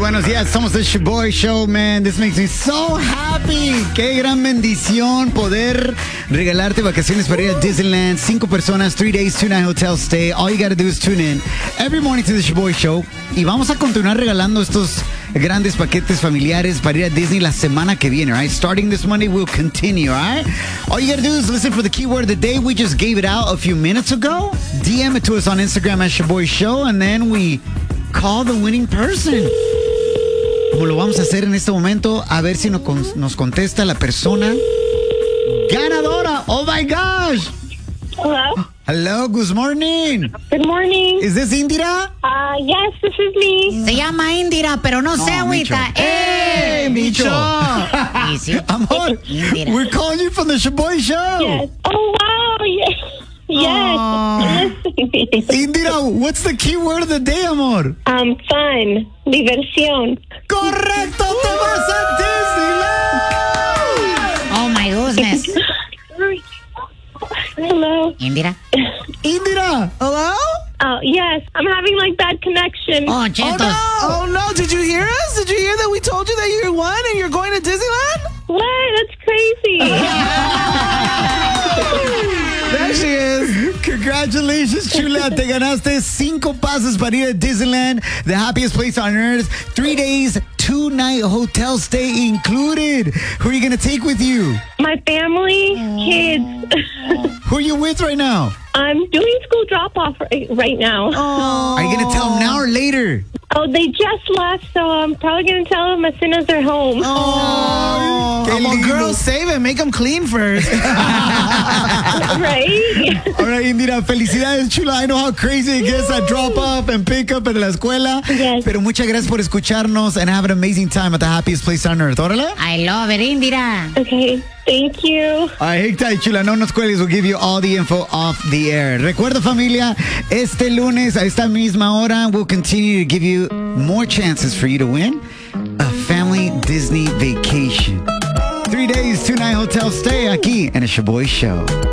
buenos días. Somos the Shaboy Show, man. This makes me so happy. Qué gran bendición poder regalarte vacaciones para ir a Disneyland. 5 personas, 3 days, 2 night hotel stay. All you gotta do is tune in every morning to the Shaboy Show. Y vamos a continuar regalando estos grandes paquetes familiares para ir a Disney la semana que viene, right? Starting this Monday, we'll continue, right? All you gotta do is listen for the keyword of the day. We just gave it out a few minutes ago. DM it to us on Instagram at Shaboy Show, and then we call the winning person. Como lo vamos a hacer en este momento, a ver si nos contesta la persona ganadora. Oh my gosh. Hello. Hello, good morning. Good morning. Is this Indira? Yes, this is me. Se llama Indira, pero no se agüita. Hey, Micho. Y sí, Amor, Indira. we're calling you from the Shaboy Show. Yes. Oh, wow. Yes. Yes. Indira, what's the keyword of the day, amor? Fun. Diversión. Correcto, te vas a Disneyland. Oh my goodness. Hello. Indira. Indira. Hello? Oh, yes. I'm having like bad connection. Oh, Oh chetos. no! Oh no! Did you hear us? Did you hear that we told you that you won and you're going to Disneyland? What? That's crazy. There she is. Congratulations, chula. Te ganaste 5 pases para ir a Disneyland, the happiest place on earth. 3 days, 2 night hotel stay included. Who are you going to take with you? My family, kids. Who are you with right now? I'm doing school drop-off right now. Are you going to tell them now or later? Oh, they just left, so I'm probably going to tell them as soon as they're home. Oh, Qué well, lindo. girls, save it. Make them clean first. Right? All right, Indira, felicidades, chula. I know how crazy it gets at drop off and pick up en la escuela. Yes. Pero muchas gracias por escucharnos and have an amazing time at the happiest place on earth. Órale. I love it, Indira. Okay. Thank you. All right, hang tight, chula. No nos cuelgues. We'll give you all the info off the air. Recuerda, familia, este lunes a esta misma hora, we'll continue to give you more chances for you to win a family Disney vacation. 3 days, 2 night hotel stay aquí en el Shaboy Show.